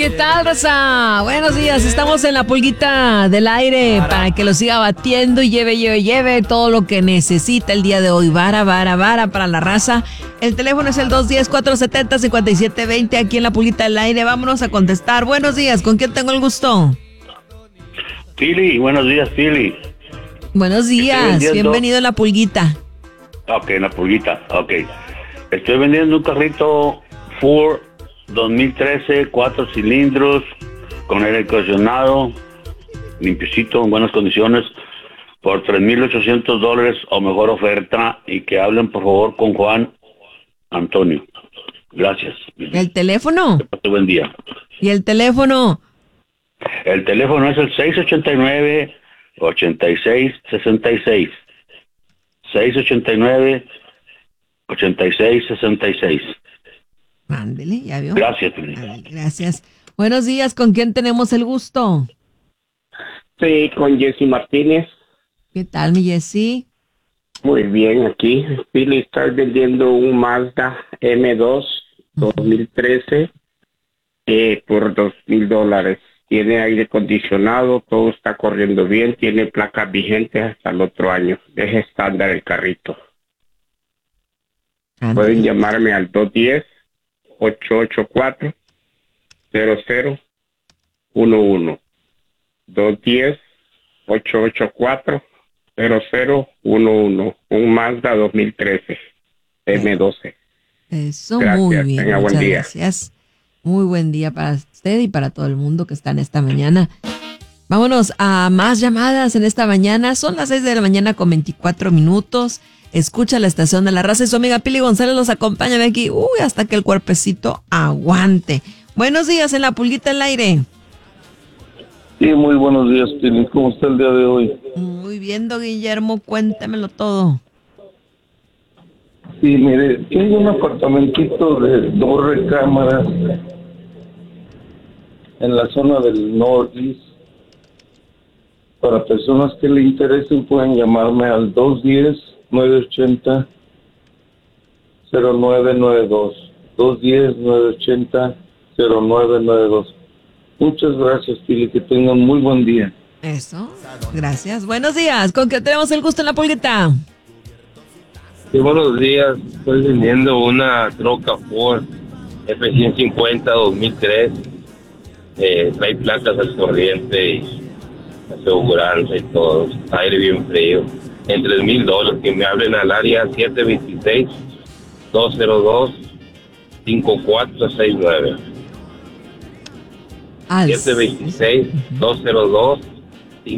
¿Qué tal, raza? Buenos días, estamos en la pulguita del aire para que lo siga batiendo y lleve todo lo que necesita el día de hoy. Vara para la raza. El teléfono es el 210-470-5720 aquí en la pulguita del aire. Vámonos a contestar. Buenos días, ¿con quién tengo el gusto? Pili, buenos días, Pili. Buenos días, bienvenido a la pulguita. Ok, la pulguita, ok. Estoy vendiendo un carrito Ford 2013, 4 cilindros, con aire acondicionado, limpiecito, en buenas condiciones, por $3,800 o mejor oferta, y que hablen por favor con Juan Antonio. Gracias. ¿El teléfono? Que pase buen día. ¿Y el teléfono? El teléfono es el 689-8666. 689-8666. Mándele, ya vio. Gracias, gracias. Buenos días, ¿con quién tenemos el gusto? Sí, con Jessy Martínez. ¿Qué tal, mi Jessy? Muy bien, aquí. Pili, estás vendiendo un Mazda M2 2013 por $2,000. Tiene aire acondicionado, todo está corriendo bien, tiene placas vigentes hasta el otro año. Es estándar el carrito. Pueden llamarme al 210-884-0011. 210-884-0011. Un Mazda 2013 M12. Eso, gracias, muy bien. Tenga buen día. Gracias. Muy buen día para usted y para todo el mundo que está en esta mañana. Vámonos a más llamadas en esta mañana. Son las 6 de la mañana con 24 minutos. Escucha la estación de la raza y su amiga Pili González los acompaña de aquí. Hasta que el cuerpecito aguante. Buenos días en la pulguita del aire. Sí, muy buenos días, Pili. ¿Cómo está el día de hoy? Muy bien, don Guillermo. Cuéntemelo todo. Sí, mire, tengo un apartamentito de 2 recámaras en la zona del Northeast. Para personas que le interesen pueden llamarme al 210-980-0992. 210-980-0992. Muchas gracias, Pili, que tengan muy buen día. Eso, gracias. Buenos días, ¿con qué tenemos el gusto en la pulguita? Sí, buenos días. Estoy vendiendo una troca Ford F-150 2003. Trae placas al corriente y aseguranza y todo. Aire bien frío. En $3,000. Que me hablen al área 726-202-5469. 726-202-5469.